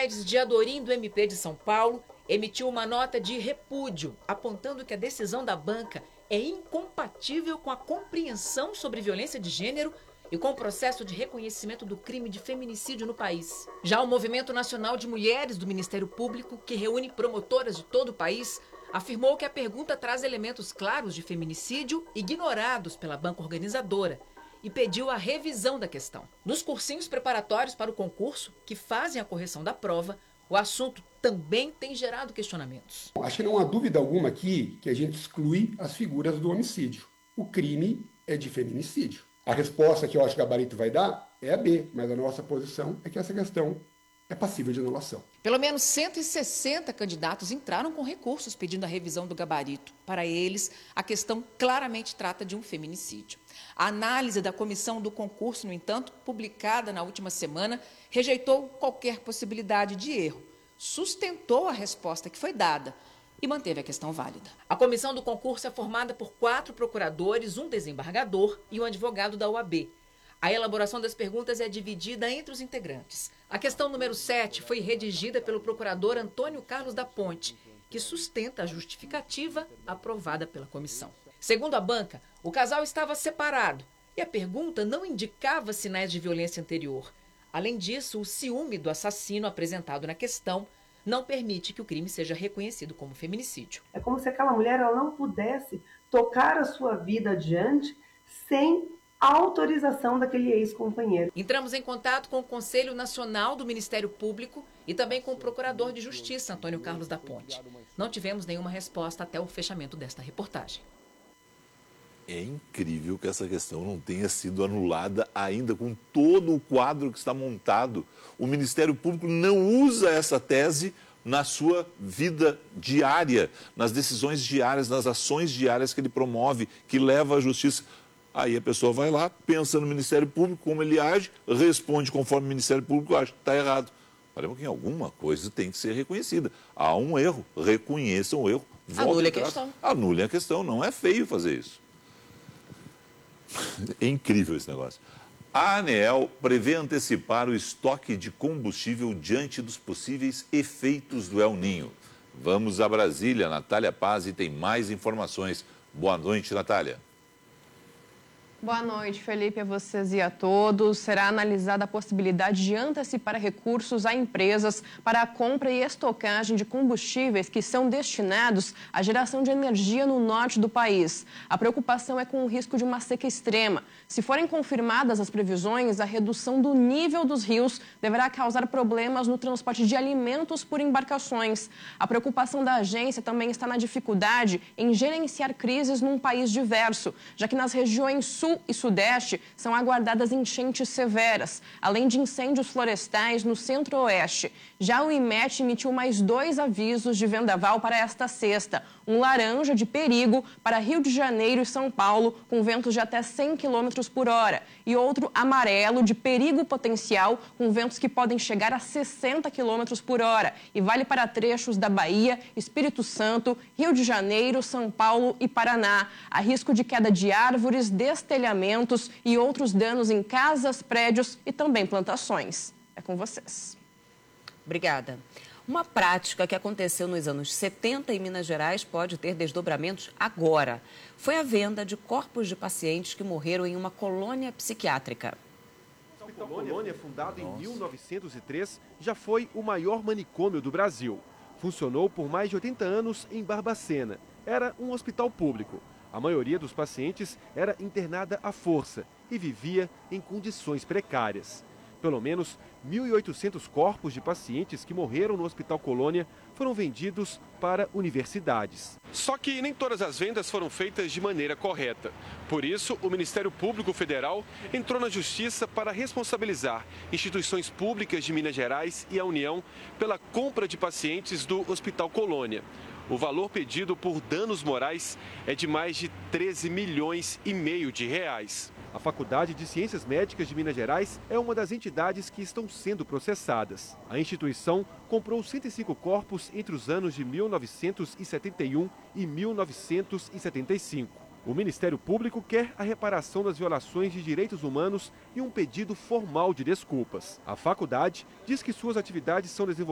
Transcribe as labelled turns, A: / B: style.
A: Guedes de Adorim, do MP de São Paulo, emitiu uma nota de repúdio, apontando que a decisão da banca é incompatível com a compreensão sobre violência de gênero e com o processo de reconhecimento do crime de feminicídio no país. Já o Movimento Nacional de Mulheres do Ministério Público, que reúne promotoras de todo o país, afirmou que a pergunta traz elementos claros de feminicídio ignorados pela banca organizadora e pediu a revisão da questão. Nos cursinhos preparatórios para o concurso, que fazem a correção da prova, o assunto também tem gerado questionamentos.
B: Acho que não há dúvida alguma aqui que a gente exclui as figuras do homicídio. O crime é de feminicídio. A resposta que eu acho que o gabarito vai dar é a B, mas a nossa posição é que essa questão é passível de anulação.
A: Pelo menos 160 candidatos entraram com recursos pedindo a revisão do gabarito. Para eles, a questão claramente trata de um feminicídio. A análise da comissão do concurso, no entanto, publicada na última semana, rejeitou qualquer possibilidade de erro, sustentou a resposta que foi dada e manteve a questão válida. A comissão do concurso é formada por 4 procuradores, um desembargador e um advogado da OAB. A elaboração das perguntas é dividida entre os integrantes. A questão número 7 foi redigida pelo procurador Antônio Carlos da Ponte, que sustenta a justificativa aprovada pela comissão. Segundo a banca, o casal estava separado e a pergunta não indicava sinais de violência anterior. Além disso, o ciúme do assassino apresentado na questão não permite que o crime seja reconhecido como feminicídio.
C: É como se aquela mulher ela não pudesse tocar a sua vida adiante sem a autorização daquele ex-companheiro.
A: Entramos em contato com o Conselho Nacional do Ministério Público e também com o Procurador de Justiça, Antônio Carlos da Ponte. Não tivemos nenhuma resposta até o fechamento desta reportagem.
D: É incrível que essa questão não tenha sido anulada ainda com todo o quadro que está montado. O Ministério Público não usa essa tese na sua vida diária, nas decisões diárias, nas ações diárias que ele promove, que leva à justiça. Aí a pessoa vai lá, pensa no Ministério Público, como ele age, responde conforme o Ministério Público age. Está errado. Parece que alguma coisa tem que ser reconhecida. Há um erro, reconheçam o erro.
A: Anule a questão.
D: Anule a questão, não é feio fazer isso. É incrível esse negócio. A ANEEL prevê antecipar o estoque de combustível diante dos possíveis efeitos do El Ninho. Vamos a Brasília, Natália Paz, e tem mais informações. Boa noite, Natália.
E: Boa noite, Felipe, a vocês e a todos. Será analisada a possibilidade de antecipar recursos a empresas para a compra e estocagem de combustíveis que são destinados à geração de energia no norte do país. A preocupação é com o risco de uma seca extrema. Se forem confirmadas as previsões, a redução do nível dos rios deverá causar problemas no transporte de alimentos por embarcações. A preocupação da agência também está na dificuldade em gerenciar crises num país diverso, já que nas regiões sul e sudeste são aguardadas enchentes severas, além de incêndios florestais no centro-oeste. Já o IMET emitiu mais 2 avisos de vendaval para esta sexta. Um laranja de perigo para Rio de Janeiro e São Paulo, com ventos de até 100 km por hora. E outro amarelo de perigo potencial, com ventos que podem chegar a 60 km por hora. E vale para trechos da Bahia, Espírito Santo, Rio de Janeiro, São Paulo e Paraná. Há risco de queda de árvores, destelhamentos e outros danos em casas, prédios e também plantações. É com vocês.
F: Obrigada. Uma prática que aconteceu nos anos 70 em Minas Gerais pode ter desdobramentos agora. Foi a venda de corpos de pacientes que morreram em uma colônia psiquiátrica.
G: O Hospital Colônia, fundado em 1903, já foi o maior manicômio do Brasil. Funcionou por mais de 80 anos em Barbacena. Era um hospital público. A maioria dos pacientes era internada à força e vivia em condições precárias. Pelo menos 1.800 corpos de pacientes que morreram no Hospital Colônia foram vendidos para universidades. Só que nem todas as vendas foram feitas de maneira correta. Por isso, o Ministério Público Federal entrou na Justiça para responsabilizar instituições públicas de Minas Gerais e a União pela compra de pacientes do Hospital Colônia. O valor pedido por danos morais é de mais de 13 milhões e meio de reais. A Faculdade de Ciências Médicas de Minas Gerais é uma das entidades que estão sendo processadas. A instituição comprou 105 corpos entre os anos de 1971 e 1975. O Ministério Público quer a reparação das violações de direitos humanos e um pedido formal de desculpas. A faculdade diz que suas atividades são desenvolvidas